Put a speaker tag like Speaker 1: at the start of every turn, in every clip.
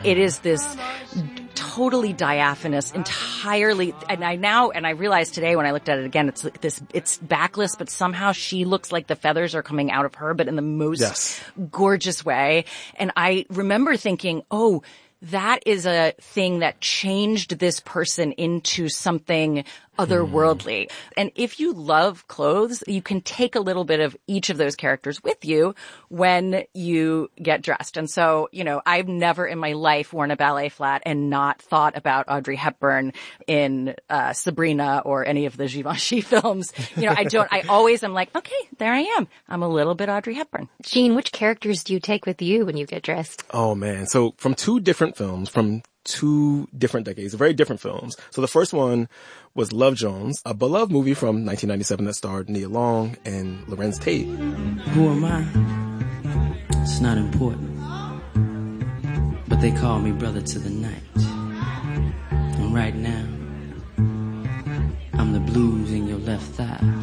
Speaker 1: it is this totally diaphanous, entirely, and I realized today when I looked at it again, it's backless, but somehow she looks like the feathers are coming out of her, but in the most gorgeous way. And I remember thinking, oh, that is a thing that changed this person into something otherworldly. And if you love clothes, you can take a little bit of each of those characters with you when you get dressed. And so, I've never in my life worn a ballet flat and not thought about Audrey Hepburn in Sabrina or any of the Givenchy films. I always am like, okay, there I am. I'm a little bit Audrey Hepburn.
Speaker 2: Jean, which characters do you take with you when you get dressed?
Speaker 3: Oh, man. So from two different films, from 2 different decades, very different films. So the first one was Love Jones, a beloved movie from 1997 that starred Nia Long and Lorenz Tate.
Speaker 4: Who am I? It's not important. But they call me brother to the night. And right now, I'm the blues in your left thigh.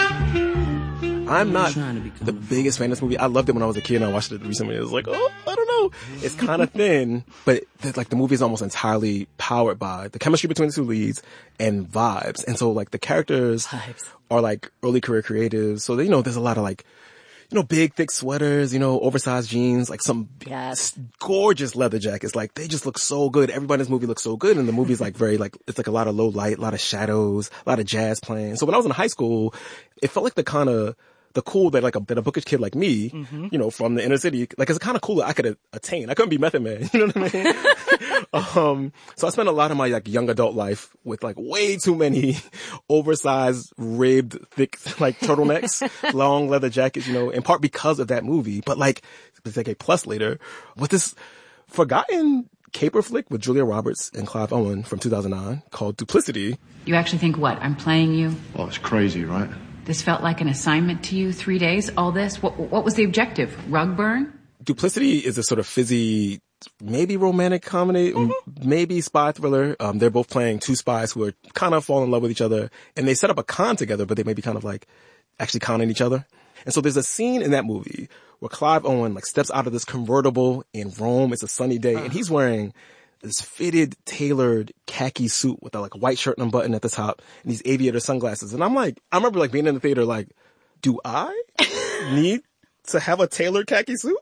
Speaker 3: I'm not the biggest fan of this movie. I loved it when I was a kid and I watched it recently. It was like, oh, I don't know. It's kind of thin, but the movie is almost entirely powered by the chemistry between the two leads and vibes. And so the characters are early career creatives. So, there's a lot of big, thick sweaters, oversized jeans, some gorgeous leather jackets. They just look so good. Everybody in this movie looks so good. And the movie's it's a lot of low light, a lot of shadows, a lot of jazz playing. So when I was in high school, it felt like the cool that that a bookish kid like me, from the inner city, it's kind of cool that I could attain. I couldn't be Method Man, you know what I mean? So I spent a lot of my young adult life with way too many oversized, ribbed, thick turtlenecks, long leather jackets, in part because of that movie. But it's a plus later with this forgotten caper flick with Julia Roberts and Clive Owen from 2009 called Duplicity.
Speaker 5: You actually think what? I'm playing you?
Speaker 6: Well, it's crazy, right?
Speaker 5: This felt like an assignment to you, 3 days, all this? What was the objective? Rug burn?
Speaker 3: Duplicity is a sort of fizzy, maybe romantic comedy, maybe spy thriller. They're both playing 2 spies who are kind of fall in love with each other, and they set up a con together, but they may be kind of actually conning each other. And so there's a scene in that movie where Clive Owen steps out of this convertible in Rome. It's a sunny day, and he's wearing this fitted, tailored khaki suit with a white shirt and a button at the top and these aviator sunglasses. And I remember being in the theater do I need to have a tailored khaki suit?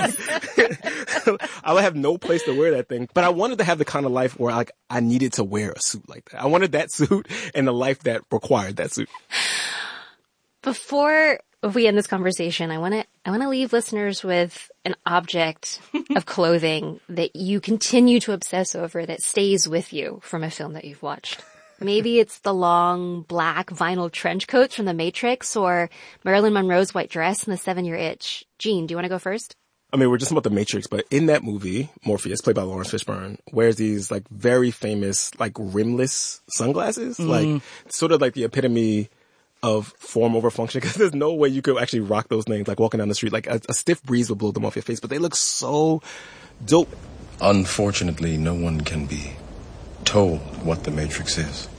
Speaker 3: I would have no place to wear that thing. But I wanted to have the kind of life where I needed to wear a suit like that. I wanted that suit and the life that required that suit.
Speaker 2: Before we end this conversation, I want to leave listeners with an object of clothing that you continue to obsess over that stays with you from a film that you've watched. Maybe it's the long black vinyl trench coats from The Matrix or Marilyn Monroe's white dress in The 7-Year Itch. Jean, do you want to go first?
Speaker 3: I mean, we're just about The Matrix, but in that movie, Morpheus, played by Lawrence Fishburne, wears these very famous rimless sunglasses, sort of the epitome of form over function, because there's no way you could actually rock those things walking down the street. A stiff breeze would blow them off your face, but they look so dope.
Speaker 6: Unfortunately, no one can be told what the Matrix is.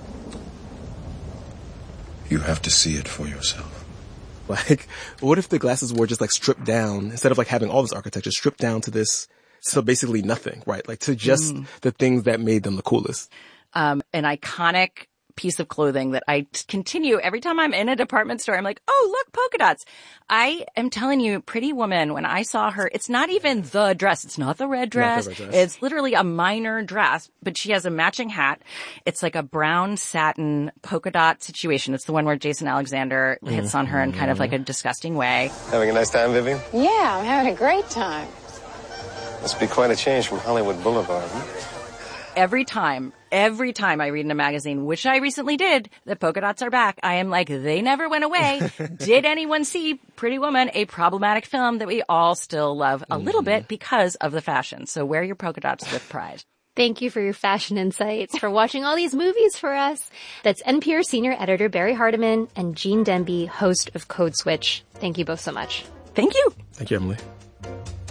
Speaker 6: You have to see it for yourself.
Speaker 3: What if the glasses were just stripped down, instead of having all this architecture, stripped down to this, so basically nothing, right? To just the things that made them the coolest.
Speaker 1: An iconic piece of clothing that I continue every time I'm in a department store. I'm like, oh, look, polka dots. I am telling you, Pretty Woman, when I saw her, it's not even the dress. It's not the red dress. It's literally a minor dress, but she has a matching hat. It's a brown satin polka dot situation. It's the one where Jason Alexander hits on her in kind of a disgusting way.
Speaker 7: Having a nice time, Vivian?
Speaker 8: Yeah, I'm having a great time.
Speaker 7: Must be quite a change from Hollywood Boulevard, huh?
Speaker 1: Every time I read in a magazine, which I recently did, that polka dots are back, I am they never went away. Did anyone see Pretty Woman, a problematic film that we all still love a little bit because of the fashion? So wear your polka dots with pride.
Speaker 2: Thank you for your fashion insights, for watching all these movies for us. That's NPR senior editor Barry Hardiman and Jean Denby, host of Code Switch. Thank you both so much.
Speaker 1: Thank you.
Speaker 3: Thank you, Emily.